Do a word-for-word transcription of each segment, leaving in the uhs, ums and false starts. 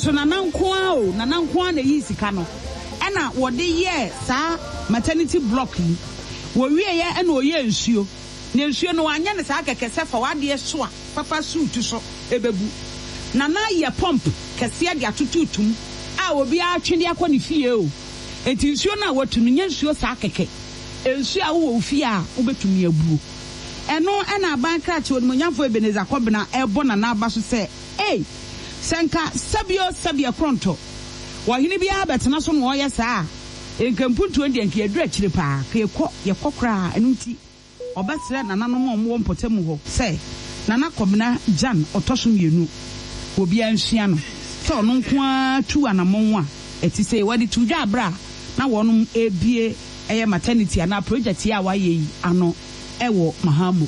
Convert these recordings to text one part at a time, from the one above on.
so nanankoa o nanankoa na yi sika no ena wo de ye sa maternity block yi wo wie ye ena o ye nsuo na nsuo no anya ne sa kekese fa wade so a papa suit so ebebu nana ye pump kese de atututum a obi a twede akọ ne fie o enti nsuo na watunu nya nsuo sa keke nsuo a wo fie a obetumi abuo eno ena abankra che onimonyafo Ebeneza Kobena ebo na na aba so se eh senka sabio sabia kronto wahini bia betena so no oye saa enkampuntu ende enke adura akire pa ka ekọ yekokra enunti obasira nananom omwo mpotamu ho se Nana Kobena Jan otoso mienu obi anhia no se ono nko tu anamon a eti se wadi tudwa abra na wonum ebie eye maternity ana project ya waye yi ano ewo Mahamo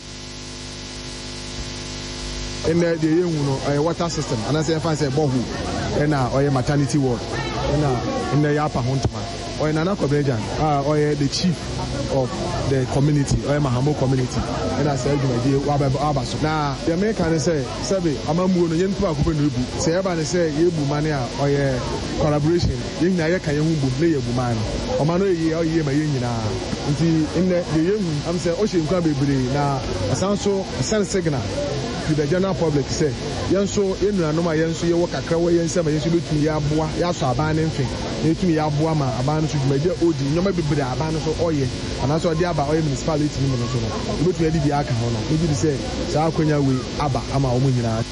in the you know a water system and I say if I say bohu and or maternity ward and in the Yapa Huntman or in Nana Kobena Jan ah or the chief of the community or Mahamo community and I said my dear Abaso now the American say Sabi Amamu no yentu akupe no ebu say eba ne say yebu mane a or collaboration yin na ye kan ye hu bu le yebu man o ma no ye o ye ma ye nyina nti in the yehu am say o she nkwa bebre na asanso send signal to the general public say yenso enu anoma yenso ye wo kakra wo yensa ma yenso betumi ya boa ya so aban ne mfe betumi ya boa ma aban no so dwuma de odi nyoma bebre aban no so oye anaso de aba oye municipality ni no so no betumi ya di bi aka ho no ebi di say sa akonya we aba ama o mu nyina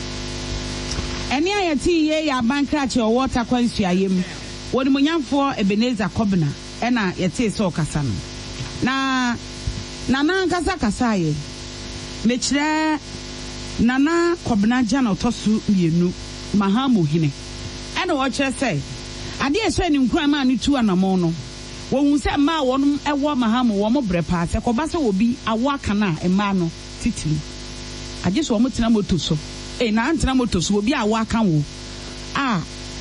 eni ayati ye ya bankra che water kwansu ayem woni monyamfo Ebeneza Kobena ena yete so kasa no na nana kasa kasa ye mechire Nana Kobena Jan otosu mienu Mahamo hine ena wo kire say ade eso ni nkura ma ni tu anamo no wo hu se ma wonum ewo Mahamo wo mo brepa se koba se obi awo aka na ema no titiri age so wo mutena moto so e na antena moto so obi awo aka wo a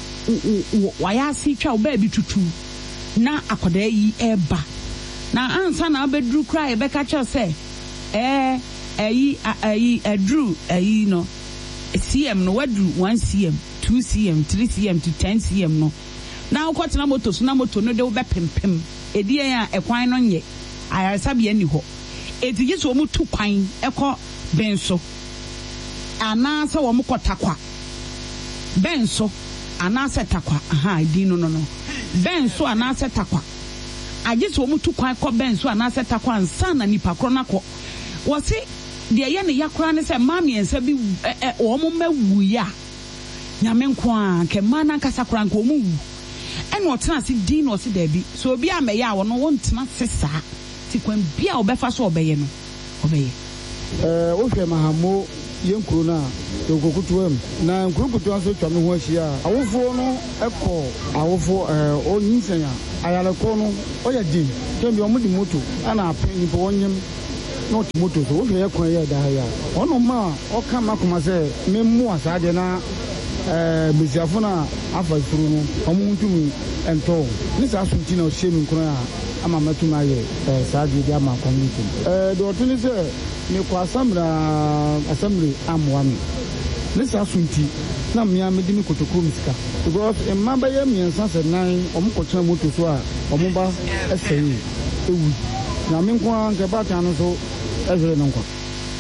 wa ya si twa oba bi tutu na akoda yi eba na ansa na obedru kra e beka che se eh ayi ayi adru ayi no C M no wadru one C M two C M three C M to ten C M no na ukotena moto so na moto no de wo bepempem edie ya ekwan no nye ayaresa bia ni ho etigi so mu tu kwan ekọ benso ana se wo mu kotakwa benso ana se takwa aha di no no no benso ana se takwa age so mu tu kwan ekọ benso ana se takwa nsa na nipa kro na kọ wo se de ye ne yakra ne se mami ensa bi wo mu mawu ya nyame nko a ke mana kasa kra nko mu wu ene otena se din no se da bi so obi ameye a wo no wontena sesa ti kwan bia obefa so obeye no obeye eh wo hwe Mahamo yenkuru na yokokutuam na nkurukutu aso twa me ho ahia awofo no ekọ awofo eh onyinsanya ayaleko no oya din tembi omudi moto ana apeni po wonyem not moto so wo hwe yakwan ya da ya ono ma oka makoma se memmu asade na eh besiafo na afa furu no omuntumi ento ni sa sunti na o shemi nkron a ama matuma ye eh saadi dia ma community eh do tuni se ni kwa samra assembly amwami ni sa sunti na mmia medi ni kotokoro misika because emma ye miensa se nan omukotena moto so a omuba esei ewu na me nkwa nke bata no so ezere no nkwa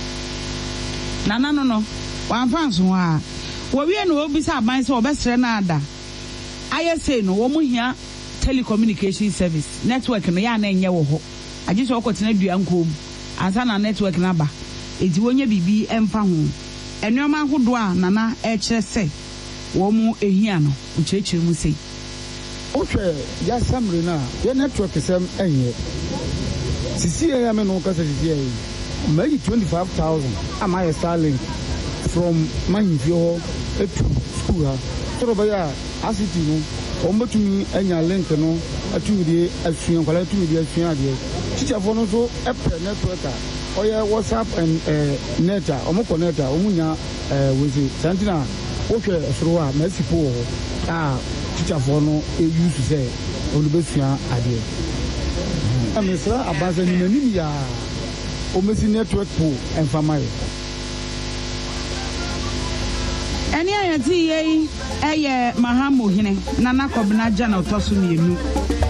nana no no wan fanso a wo wie no obi sa ban se obesere na ada I say no wo mu hia telecommunication service network no ya na enye wo ho age so okotena dua nkom ansa na network na ba edi wonye bibi emfa ho enuoma ahodo a nana e kire se wo mu ehia no ucheechire mu sei otwe ya samre na ya network sem enye sisi ya me no kasa sisi ya maybe twenty-five thousand am I Starlink from Mahimfio to school ha so ba ya asiti no ombotumi enya link no atumi asuan kwala atumi de asuan ade teacher for no so app network a oya WhatsApp and uh, neta omo connector omunya uh, we santina wohwe soro a masipo ho ah teacher for no e use say olubesua ade amesra abaza ni nanim ya omesi network po enfamaye Any I see ye, a Mahamo Hine, Nana Kobna Jana Tosu Mienu.